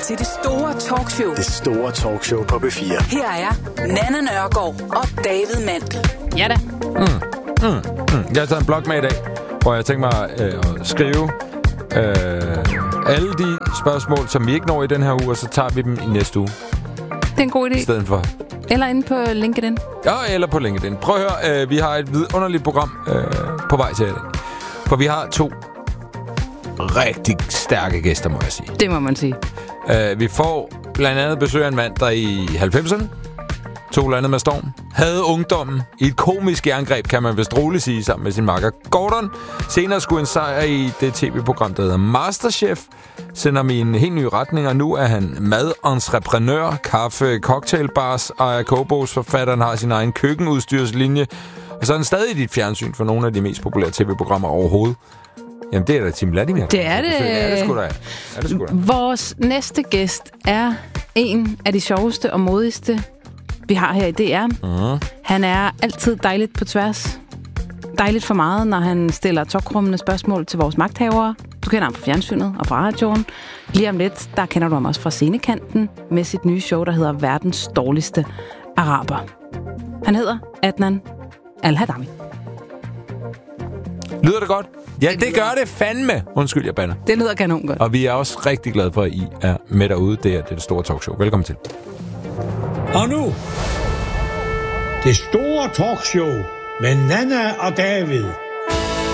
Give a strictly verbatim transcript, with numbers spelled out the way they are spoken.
til det store talkshow. Det store talkshow på B fire. Her er Nanna Nørgaard og David Mandel. Ja da. Mm. Mm. Mm. Jeg har taget en blog med i dag, hvor jeg tænker mig øh, at skrive øh, alle de spørgsmål, som vi ikke når i den her uge, og så tager vi dem i næste uge. Det er en god idé. I stedet for. Eller inde på LinkedIn. Ja, eller på LinkedIn. Prøv at høre, øh, vi har et vidunderligt program øh, på vej til i dag. For vi har to rigtig stærke gæster, må jeg sige. Det må man sige. Uh, vi får blandt andet besøg af en mand, der i halvfemserne tog landet med storm. Havde ungdommen i et komisk jerngreb, kan man vist roligt sige, sammen med sin makker Gordon. Senere skulle en sejr i det tv-program, der hedder Masterchef. Sender mig i en helt ny retning, og nu er han madentreprenør, kaffe, cocktailbars, ejer kogebos, forfatteren har sin egen køkkenudstyrslinje. Og så er han stadig i dit fjernsyn for nogle af de mest populære tv-programmer overhovedet. Jamen, det er da Tim Vladimir. Det er det. Det er det sgu da. Er det sgu da. Vores næste gæst er en af de sjoveste og modigste, vi har her i D R. Uh-huh. Han er altid dejligt på tværs. Dejligt for meget, når han stiller tokrummende spørgsmål til vores magthavere. Du kender ham fra fjernsynet og fra radioen. Lige om lidt, der kender du ham også fra scenekanten med sit nye show, der hedder Verdens dårligste araber. Han hedder Adnan Al-Hadami. Lyder det godt? Ja, det, det gør det fandme. Undskyld, jeg bander. Det lyder kanon godt. Og vi er også rigtig glade for, at I er med derude. Det er det store talkshow. Velkommen til. Og nu, det store talkshow med Nanna og David.